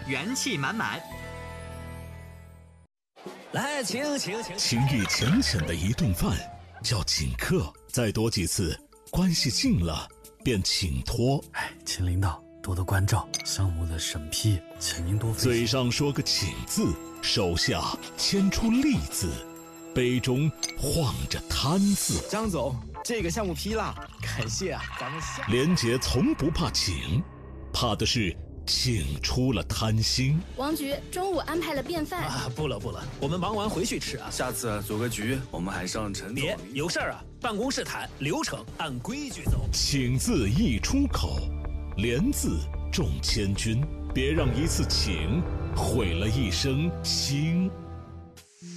元气满满。 来，请。 情谊浅浅的一顿饭叫请客，再多几次，关系近了便请托。 请领导多多关照，项目的审批，请您多费心。 嘴上说个请字，手下牵出利字，杯中晃着贪字。 张总，这个项目批了，感谢啊，咱们下。 连杰从不怕请，怕的是请出了贪心。 王局中午安排了便饭啊，不了，我们忙完回去吃啊。 下次组个局，我们还上陈总。 别有事儿啊，办公室谈，流程按规矩走。 请字一出口，连字重千钧，别让一次请毁了一生心。